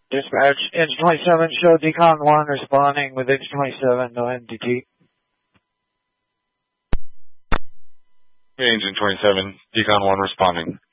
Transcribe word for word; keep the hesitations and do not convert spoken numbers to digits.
Dispatch, Engine twenty-seven, show Decon one responding with Engine twenty-seven, no M D T. Engine twenty-seven, Decon one responding.